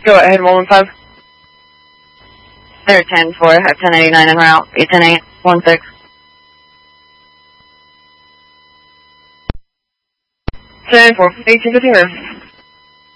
Go ahead, 115. They're 10-4, I have 1089 en route, be 10-8, 16. 10-4, 1850 River.